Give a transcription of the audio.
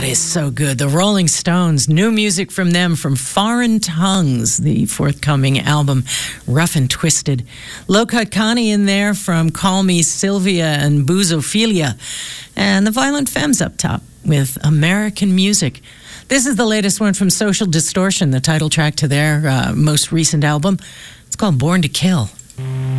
That is so good. The Rolling Stones, new music from them from Foreign Tongues, the forthcoming album, Rough and Twisted. Low-Cut Connie in there from Call Me Sylvia and Boozophilia. And the Violent Femmes up top with American Music. This is the latest one from Social Distortion, the title track to their most recent album. It's called Born to Kill.